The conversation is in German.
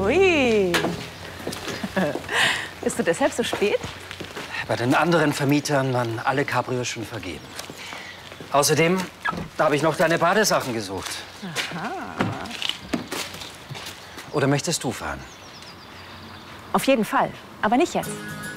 Ui. Bist du deshalb so spät? Bei den anderen Vermietern waren alle Cabrios schon vergeben. Außerdem habe ich noch deine Badesachen gesucht. Aha. Oder möchtest du fahren? Auf jeden Fall, aber nicht jetzt.